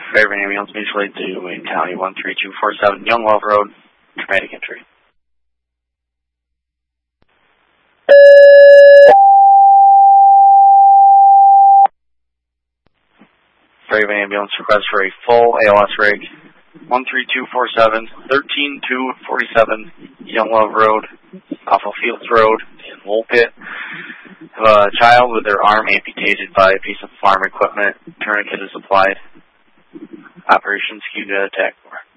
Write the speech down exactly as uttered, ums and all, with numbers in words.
Fairview Ambulance, mutually to Wayne County, one three two four seven, Young Love Road, traumatic injury. Fairview Ambulance request for a full A L S rig, one three two four seven, thirteen two forty-seven, Young Love Road, off of Fields Road in Woolpit. A child with their arm amputated by a piece of farm equipment. Tourniquet is applied. Operations Q to attack.